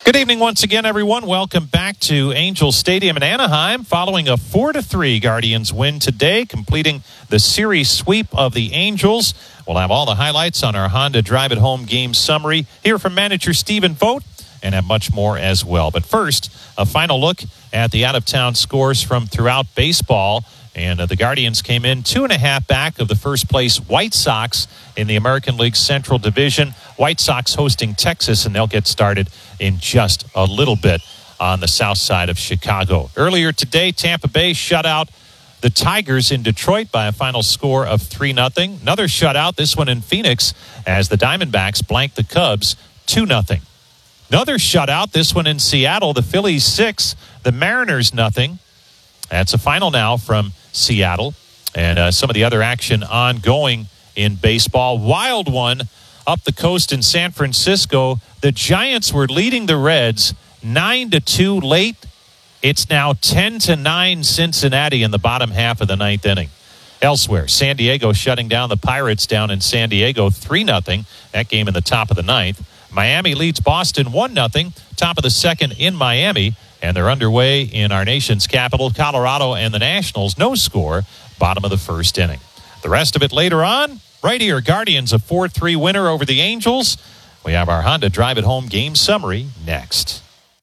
Good evening once again, everyone. Welcome back to Angel Stadium in Anaheim following a 4-3 Guardians win today, completing the series sweep of the Angels. We'll have all the highlights on our Honda Drive It Home game summary, hear from manager Stephen Vogt, and have much more as well. But first, a final look at the out-of-town scores from throughout baseball. And the Guardians came in 2.5 back of the first-place White Sox in the American League Central Division. White Sox hosting Texas, and they'll get started in just a little bit on the south side of Chicago. Earlier today, Tampa Bay shut out the Tigers in Detroit by a final score of 3-0. Another shutout, this one in Phoenix, as the Diamondbacks blanked the Cubs 2-0. Another shutout, this one in Seattle, the Phillies 6, the Mariners 0. That's a final now from Seattle. And some of the other action ongoing in baseball. Wild one up the coast in San Francisco. The Giants were leading the Reds 9-2 late. It's now 10-9 Cincinnati in the bottom half of the ninth inning. Elsewhere, San Diego shutting down the Pirates down in San Diego 3-0. That game in the top of the ninth. Miami leads Boston 1-0. Top of the second in Miami. And they're underway in our nation's capital, Colorado and the Nationals. No score, bottom of the first inning. The rest of it later on. Right here, Guardians a 4-3 winner over the Angels. We have our Honda Drive It Home game summary next.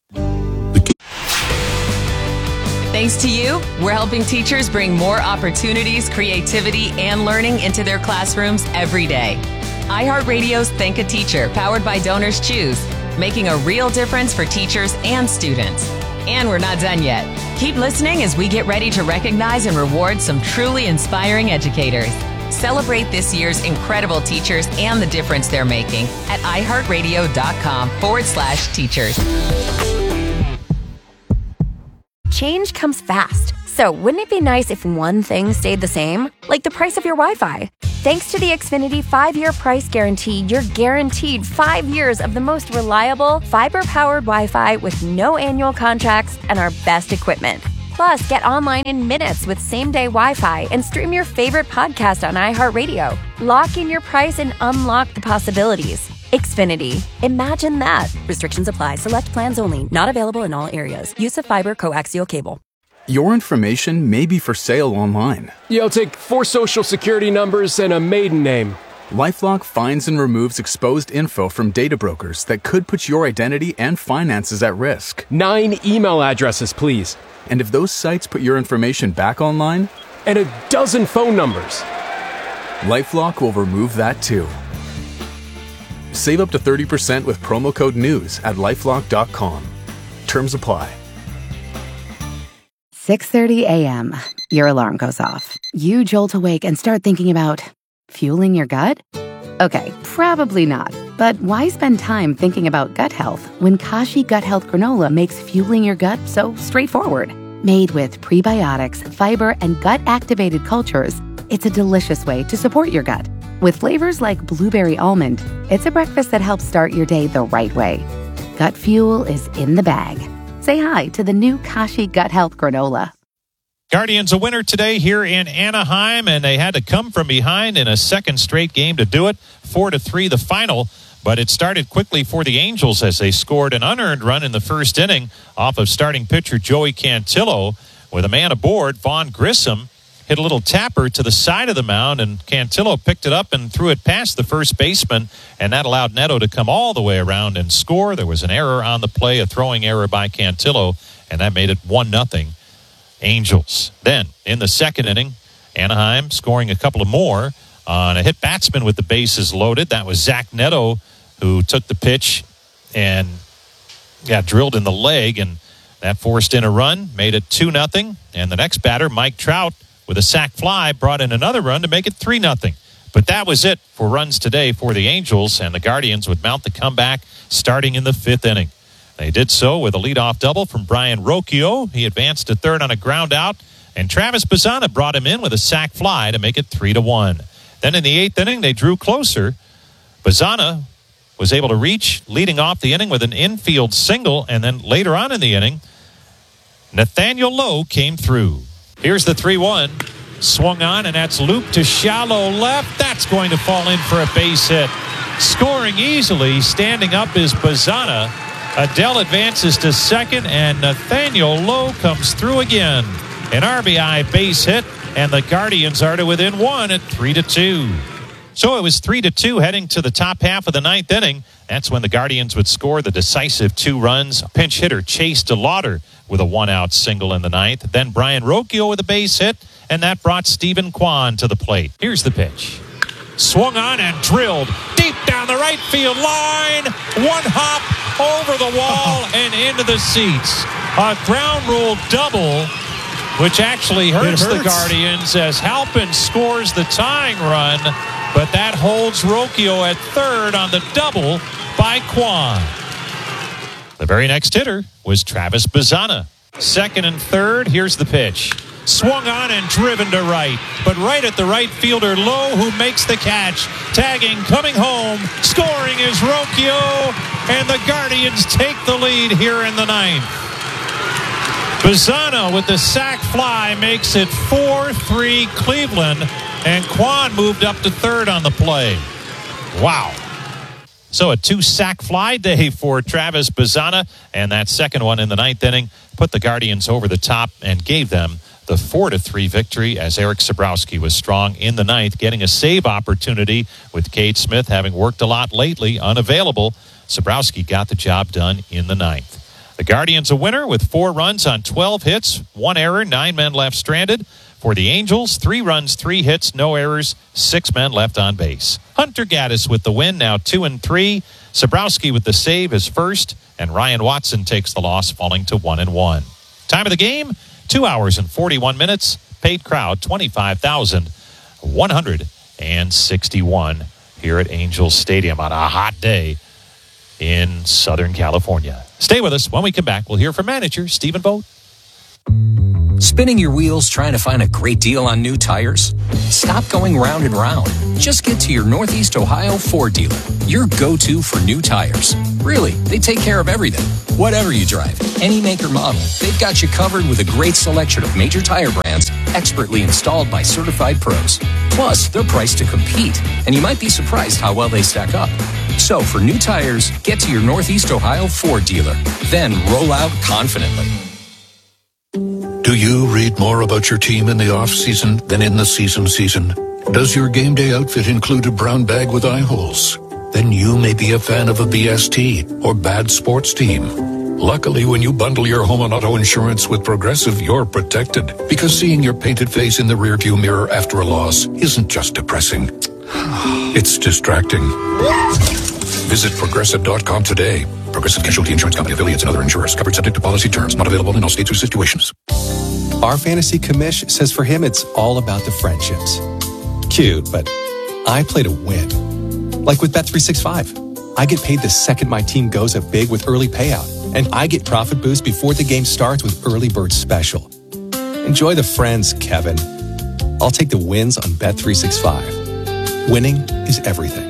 Thanks to you, we're helping teachers bring more opportunities, creativity, and learning into their classrooms every day. iHeartRadio's Thank a Teacher, powered by Donors Choose, making a real difference for teachers and students. And we're not done yet. Keep listening as we get ready to recognize and reward some truly inspiring educators. Celebrate this year's incredible teachers and the difference they're making at iHeartRadio.com/teachers. Change comes fast. So wouldn't it be nice if one thing stayed the same? Like the price of your Wi-Fi. Thanks to the Xfinity 5-year price guarantee, you're guaranteed 5 years of the most reliable, fiber-powered Wi-Fi with no annual contracts and our best equipment. Plus, get online in minutes with same-day Wi-Fi and stream your favorite podcast on iHeartRadio. Lock in your price and unlock the possibilities. Xfinity. Imagine that. Restrictions apply. Select plans only. Not available in all areas. Use of fiber coaxial cable. Your information may be for sale online. Yeah, I'll take 4 social security numbers and a maiden name. LifeLock finds and removes exposed info from data brokers that could put your identity and finances at risk. 9 email addresses, please. And if those sites put your information back online? And a dozen phone numbers. LifeLock will remove that too. Save up to 30% with promo code NEWS at LifeLock.com. Terms apply. 6:30 a.m. Your alarm goes off. You jolt awake and start thinking about fueling your gut? Okay, probably not. But why spend time thinking about gut health when Kashi Gut Health Granola makes fueling your gut so straightforward? Made with prebiotics, fiber, and gut-activated cultures, it's a delicious way to support your gut. With flavors like blueberry almond, it's a breakfast that helps start your day the right way. Gut fuel is in the bag. Say hi to the new Kashi Gut Health Granola. Guardians a winner today here in Anaheim, and they had to come from behind in a second straight game to do it. 4-3 the final, but it started quickly for the Angels as they scored an unearned run in the first inning off of starting pitcher Joey Cantillo. With a man aboard, Vaughn Grissom hit a little tapper to the side of the mound, and Cantillo picked it up and threw it past the first baseman, and that allowed Neto to come all the way around and score. There was an error on the play, a throwing error by Cantillo, and that made it 1-0 Angels. Then, in the second inning, Anaheim scoring a couple of more on a hit batsman with the bases loaded. That was Zach Neto, who took the pitch and got drilled in the leg, and that forced in a run, made it 2-0. And the next batter, Mike Trout, with a sac fly, brought in another run to make it 3-0. But that was it for runs today for the Angels, and the Guardians would mount the comeback starting in the fifth inning. They did so with a leadoff double from Brian Rocchio. He advanced to third on a ground out, and Travis Bazzana brought him in with a sac fly to make it 3-1. Then in the eighth inning, they drew closer. Bazzana was able to reach, leading off the inning with an infield single, and then later on in the inning, Nathaniel Lowe came through. Here's the 3-1. Swung on, and that's looped to shallow left. That's going to fall in for a base hit. Scoring easily, standing up is Bazzana. Adele advances to second, and Nathaniel Lowe comes through again. An RBI base hit, and the Guardians are to within one at 3-2. So it was 3-2 heading to the top half of the ninth inning. That's when the Guardians would score the decisive 2 runs. Pinch hitter Chase DeLauder with a 1-out single in the ninth. Then Brian Rocchio with a base hit, and that brought Stephen Kwan to the plate. Here's the pitch. Swung on and drilled deep down the right field line. One hop over the wall and into the seats. A ground rule double, which actually hurts the Guardians as Halpin scores the tying run, but that holds Rocchio at third on the double by Kwan. The very next hitter was Travis Bazzana. Second and third, here's the pitch. Swung on and driven to right, but right at the right fielder Lowe, who makes the catch. Tagging, coming home, scoring is Rocchio, and the Guardians take the lead here in the ninth. Bazzana with the sac fly makes it 4-3 Cleveland, and Kwan moved up to third on the play. Wow. So a 2-sack fly day for Travis Bazzana, and that second one in the ninth inning put the Guardians over the top and gave them the 4-3 victory, as Eric Sabrowski was strong in the ninth, getting a save opportunity with Cade Smith having worked a lot lately, unavailable. Sabrowski got the job done in the ninth. The Guardians a winner with 4 runs on 12 hits, 1 error, 9 men left stranded. For the Angels, 3 runs, 3 hits, no errors, 6 men left on base. Hunter Gaddis with the win, now 2-3. Sabrowski with the save is first, and Ryan Watson takes the loss, falling to 1-1. Time of the game, 2 hours and 41 minutes. Paid crowd, 25,161 here at Angels Stadium on a hot day in Southern California. Stay with us. When we come back, we'll hear from manager Stephen Vogt. Spinning your wheels trying to find a great deal on new tires? Stop going round and round. Just get to your Northeast Ohio Ford dealer, your go-to for new tires. Really, they take care of everything. Whatever you drive, any make or model, they've got you covered with a great selection of major tire brands expertly installed by certified pros. Plus, they're priced to compete, and you might be surprised how well they stack up. So for new tires, get to your Northeast Ohio Ford dealer, then roll out confidently. Do you read more about your team in the off-season than in the season? Does your game day outfit include a brown bag with eye holes? Then you may be a fan of a BST or bad sports team. Luckily, when you bundle your home and auto insurance with Progressive, you're protected. Because seeing your painted face in the rearview mirror after a loss isn't just depressing. It's distracting. Visit Progressive.com today. Progressive Casualty Insurance Company, affiliates, and other insurers. Covered subject to policy terms. Not available in all states or situations. Our fantasy commish says for him it's all about the friendships. Cute, but I play to win. Like with Bet365. I get paid the second my team goes up big with early payout. And I get profit boost before the game starts with Early Bird Special. Enjoy the friends, Kevin. I'll take the wins on Bet365. Winning is everything.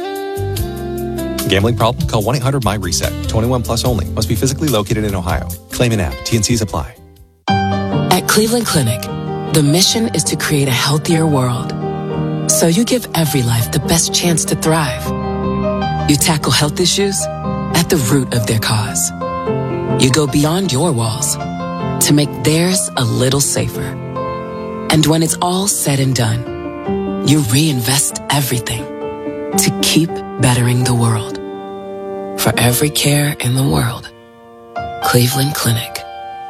Gambling problem? Call 1-800-MY-RESET. 21 plus only. Must be physically located in Ohio. Claim an app. T&Cs apply. At Cleveland Clinic, the mission is to create a healthier world. So you give every life the best chance to thrive. You tackle health issues at the root of their cause. You go beyond your walls to make theirs a little safer. And when it's all said and done, you reinvest everything to keep bettering the world. For every care in the world, Cleveland Clinic.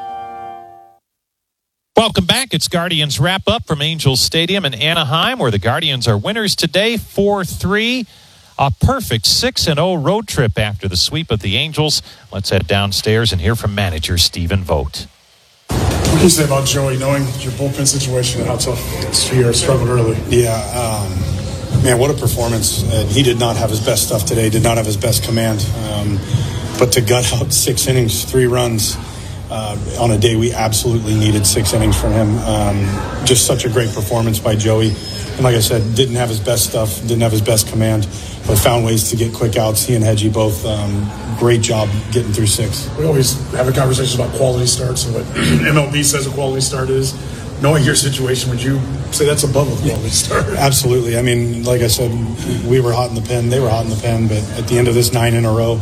Welcome back. It's Guardians wrap-up from Angels Stadium in Anaheim, where the Guardians are winners today, 4-3. A perfect 6-0 road trip after the sweep of the Angels. Let's head downstairs and hear from manager Stephen Vogt. What can you say about Joey, knowing your bullpen situation and how tough it's here, struggled early? Yeah, man, what a performance. He did not have his best stuff today, did not have his best command. But to gut out 6 innings, 3 runs on a day we absolutely needed 6 innings from him. Just such a great performance by Joey. And like I said, didn't have his best stuff, didn't have his best command, but found ways to get quick outs. He and Hedgie both, great job getting through 6. We always have a conversation about quality starts and what MLB says a quality start is. Knowing your situation, would you say that's above a quality start? Absolutely. I mean, like I said, we were hot in the pen. They were hot in the pen. But at the end of this 9 in a row,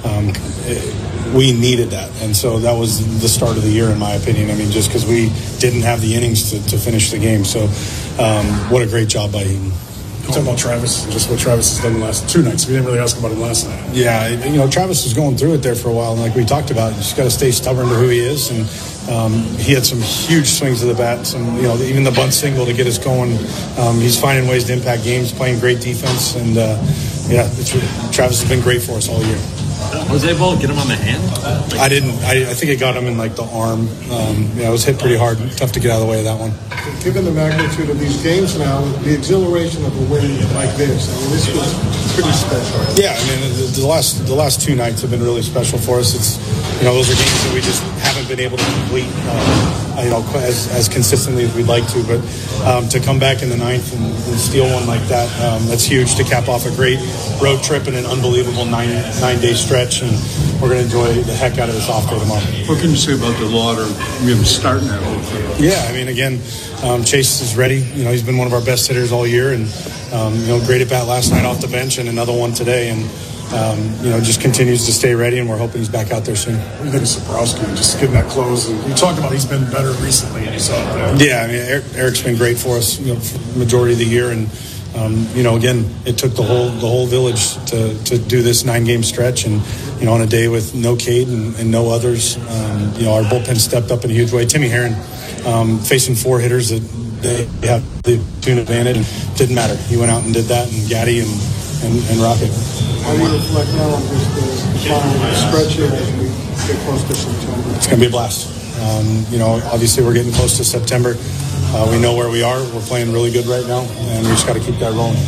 we needed that. And so that was the start of the year, in my opinion. I mean, just because we didn't have the innings to finish the game. So what a great job by Heaton. Talking about Travis, just what Travis has done the last 2 nights. We didn't really ask about him last night. Yeah, Travis was going through it there for a while, and like we talked about, you just got to stay stubborn to who he is. And he had some huge swings of the bat, even the bunt single to get us going. He's finding ways to impact games, playing great defense, and Travis has been great for us all year. Was they able to get him on the hand? I didn't. I think it got him in the arm. It was hit pretty hard. Tough to get out of the way of that one. Given the magnitude of these games now, the exhilaration of a win like this, this was pretty special. Yeah, the last 2 nights have been really special for us. It's those are games that we just haven't been able to complete as consistently as we'd like to. But to come back in the 9th and steal one like that, that's huge to cap off a great road trip and an unbelievable 9-day stretch. And we're going to enjoy the heck out of this off day tomorrow. What can you say about the Lauder starting that whole thing? Yeah, again, Chase is ready. He's been one of our best hitters all year, and great at bat last night off the bench, and another one today, and just continues to stay ready, and we're hoping he's back out there soon. What do you think of Sabrowski? Just getting that close, and you talked about he's been better recently. And you saw that. Yeah, Eric's been great for us, for the majority of the year, and again, it took the whole village to do this 9-game stretch, and on a day with no Cade and no others, our bullpen stepped up in a huge way. Timmy Herron facing 4 hitters that they have the tune advantage, and didn't matter. He went out and did that, and Gaddy and Rocket. How do you reflect now on just the final stretch here as we get close to September? It's going to be a blast. Obviously we're getting close to September. We know where we are. We're playing really good right now, and we just got to keep that rolling.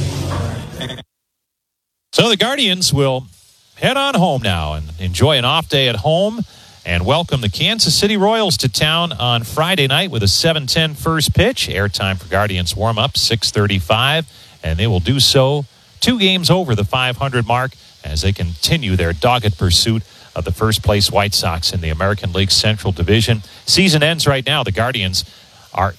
So the Guardians will head on home now and enjoy an off day at home and welcome the Kansas City Royals to town on Friday night with a 7:10 first pitch. Airtime for Guardians warm-up, 6:35, and they will do so 2 games over the 500 mark as they continue their dogged pursuit of the first-place White Sox in the American League Central Division. Season ends right now. The Guardians are